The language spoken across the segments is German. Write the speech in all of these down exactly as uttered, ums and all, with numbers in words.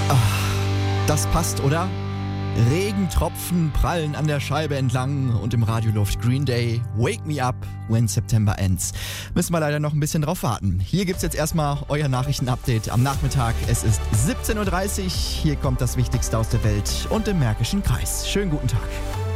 Das passt, oder? Regentropfen prallen an der Scheibe entlang und im Radio läuft Green Day, Wake Me Up When September Ends. Müssen wir leider noch ein bisschen drauf warten. Hier gibt's jetzt erstmal euer Nachrichtenupdate am Nachmittag. Es ist siebzehn Uhr dreißig. Hier kommt das Wichtigste aus der Welt und im Märkischen Kreis. Schönen guten Tag.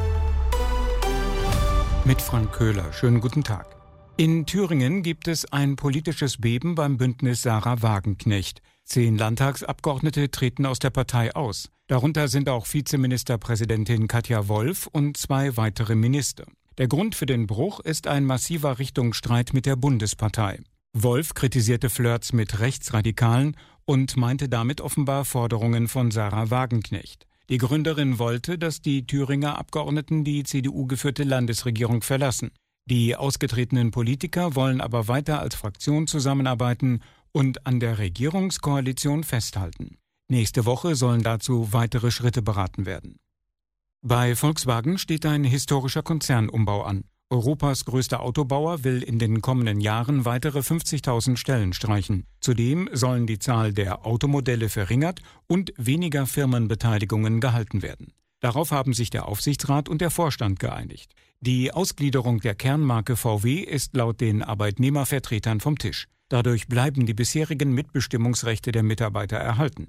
Mit Frank Köhler. Schönen guten Tag. In Thüringen gibt es ein politisches Beben beim Bündnis Sarah Wagenknecht. Zehn Landtagsabgeordnete treten aus der Partei aus. Darunter sind auch Vizeministerpräsidentin Katja Wolf und zwei weitere Minister. Der Grund für den Bruch ist ein massiver Richtungsstreit mit der Bundespartei. Wolf kritisierte Flirts mit Rechtsradikalen und meinte damit offenbar Forderungen von Sarah Wagenknecht. Die Gründerin wollte, dass die Thüringer Abgeordneten die C D U-geführte Landesregierung verlassen. Die ausgetretenen Politiker wollen aber weiter als Fraktion zusammenarbeiten und an der Regierungskoalition festhalten. Nächste Woche sollen dazu weitere Schritte beraten werden. Bei Volkswagen steht ein historischer Konzernumbau an. Europas größter Autobauer will in den kommenden Jahren weitere fünfzigtausend Stellen streichen. Zudem sollen die Zahl der Automodelle verringert und weniger Firmenbeteiligungen gehalten werden. Darauf haben sich der Aufsichtsrat und der Vorstand geeinigt. Die Ausgliederung der Kernmarke V W ist laut den Arbeitnehmervertretern vom Tisch. Dadurch bleiben die bisherigen Mitbestimmungsrechte der Mitarbeiter erhalten.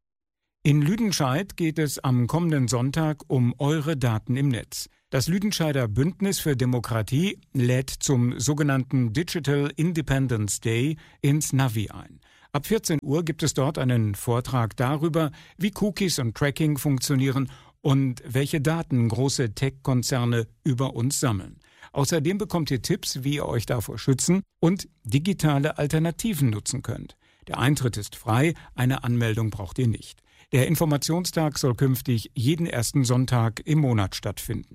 In Lüdenscheid geht es am kommenden Sonntag um eure Daten im Netz. Das Lüdenscheider Bündnis für Demokratie lädt zum sogenannten Digital Independence Day ins Navi ein. Ab vierzehn Uhr gibt es dort einen Vortrag darüber, wie Cookies und Tracking funktionieren und welche Daten große Tech-Konzerne über uns sammeln. Außerdem bekommt ihr Tipps, wie ihr euch davor schützen und digitale Alternativen nutzen könnt. Der Eintritt ist frei, eine Anmeldung braucht ihr nicht. Der Informationstag soll künftig jeden ersten Sonntag im Monat stattfinden.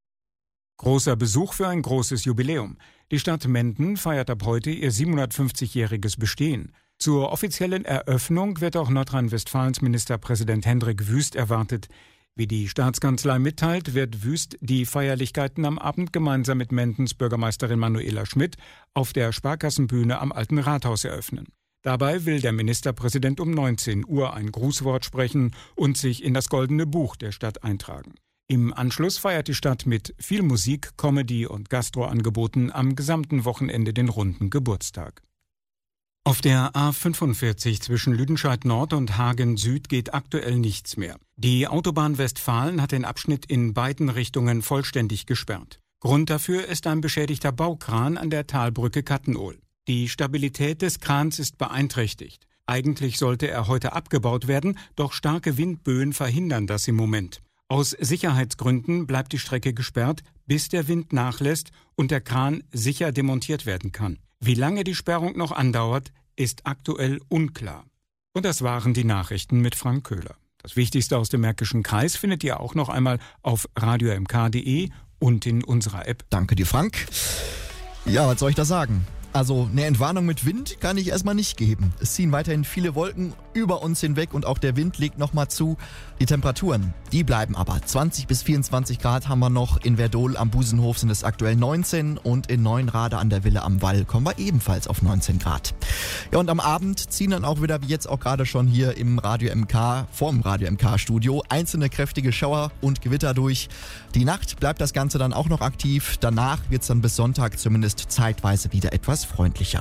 Großer Besuch für ein großes Jubiläum. Die Stadt Menden feiert ab heute ihr siebenhundertfünfzigjähriges Bestehen. Zur offiziellen Eröffnung wird auch Nordrhein-Westfalens Ministerpräsident Hendrik Wüst erwartet. Wie die Staatskanzlei mitteilt, wird Wüst die Feierlichkeiten am Abend gemeinsam mit Mendens Bürgermeisterin Manuela Schmidt auf der Sparkassenbühne am Alten Rathaus eröffnen. Dabei will der Ministerpräsident um neunzehn Uhr ein Grußwort sprechen und sich in das Goldene Buch der Stadt eintragen. Im Anschluss feiert die Stadt mit viel Musik, Comedy und Gastroangeboten am gesamten Wochenende den runden Geburtstag. Auf der A fünfundvierzig zwischen Lüdenscheid Nord und Hagen Süd geht aktuell nichts mehr. Die Autobahn Westfalen hat den Abschnitt in beiden Richtungen vollständig gesperrt. Grund dafür ist ein beschädigter Baukran an der Talbrücke Kattenohl. Die Stabilität des Krans ist beeinträchtigt. Eigentlich sollte er heute abgebaut werden, doch starke Windböen verhindern das im Moment. Aus Sicherheitsgründen bleibt die Strecke gesperrt, bis der Wind nachlässt und der Kran sicher demontiert werden kann. Wie lange die Sperrung noch andauert, ist aktuell unklar. Und das waren die Nachrichten mit Frank Köhler. Das Wichtigste aus dem Märkischen Kreis findet ihr auch noch einmal auf radio m k punkt d e und in unserer App. Danke dir, Frank. Ja, was soll ich da sagen? Also eine Entwarnung mit Wind kann ich erstmal nicht geben. Es ziehen weiterhin viele Wolken über uns hinweg und auch der Wind legt nochmal zu. Die Temperaturen, die bleiben aber. zwanzig bis vierundzwanzig Grad haben wir noch. In Verdol am Busenhof sind es aktuell neunzehn und in Neuenrade an der Villa am Wall kommen wir ebenfalls auf neunzehn Grad. Ja, und am Abend ziehen dann auch wieder, wie jetzt auch gerade schon hier im Radio M K, vorm Radio M K Studio, einzelne kräftige Schauer und Gewitter durch. Die Nacht bleibt das Ganze dann auch noch aktiv. Danach wird es dann bis Sonntag zumindest zeitweise wieder etwas freundlicher.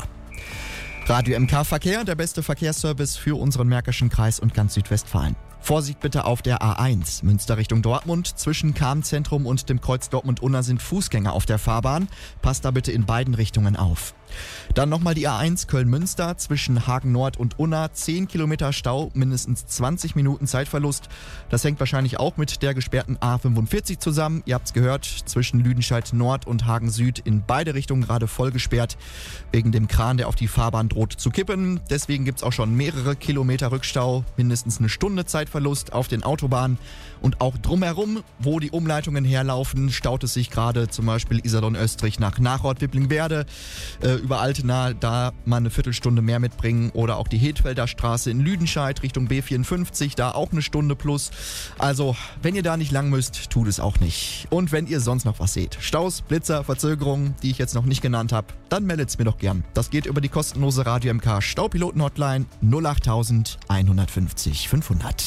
Radio M K Verkehr, der beste Verkehrsservice für unseren Märkischen Kreis und ganz Südwestfalen. Vorsicht bitte auf der A eins, Münster Richtung Dortmund. Zwischen Kahn-Zentrum und dem Kreuz Dortmund-Unna sind Fußgänger auf der Fahrbahn. Passt da bitte in beiden Richtungen auf. Dann nochmal die A eins Köln-Münster zwischen Hagen Nord und Unna. zehn Kilometer Stau, mindestens zwanzig Minuten Zeitverlust. Das hängt wahrscheinlich auch mit der gesperrten A fünfundvierzig zusammen. Ihr habt's gehört, zwischen Lüdenscheid Nord und Hagen Süd in beide Richtungen gerade voll gesperrt. Wegen dem Kran, der auf die Fahrbahn droht zu kippen. Deswegen gibt's auch schon mehrere Kilometer Rückstau, mindestens eine Stunde Zeitverlust auf den Autobahnen. Und auch drumherum, wo die Umleitungen herlaufen, staut es sich gerade zum Beispiel Iserlohn-Österreich nach Nachort-Wipplingwerde. Äh, über Altena da mal eine Viertelstunde mehr mitbringen oder auch die Hedfelder Straße in Lüdenscheid Richtung B vierundfünfzig, da auch eine Stunde plus. Also, wenn ihr da nicht lang müsst, tut es auch nicht. Und wenn ihr sonst noch was seht, Staus, Blitzer, Verzögerungen, die ich jetzt noch nicht genannt habe, dann meldet's mir doch gern. Das geht über die kostenlose Radio M K Staupiloten-Hotline null acht einhundertfünfzig fünfhundert.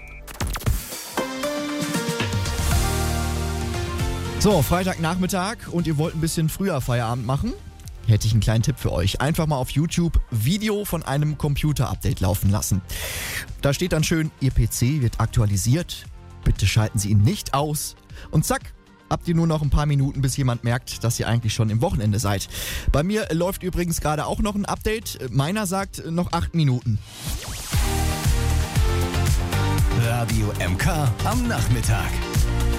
So, Freitagnachmittag und ihr wollt ein bisschen früher Feierabend machen? Hätte ich einen kleinen Tipp für euch. Einfach mal auf YouTube Video von einem Computer-Update laufen lassen. Da steht dann schön, Ihr P C wird aktualisiert. Bitte schalten Sie ihn nicht aus. Und zack, habt ihr nur noch ein paar Minuten, bis jemand merkt, dass ihr eigentlich schon im Wochenende seid. Bei mir läuft übrigens gerade auch noch ein Update. Meiner sagt noch acht Minuten. Radio M K am Nachmittag.